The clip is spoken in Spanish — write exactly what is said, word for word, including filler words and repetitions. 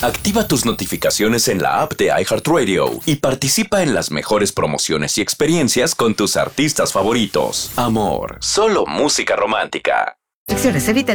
Activa tus notificaciones en la app de iHeartRadio y participa en las mejores promociones y experiencias con tus artistas favoritos. Amor, solo música romántica. Evita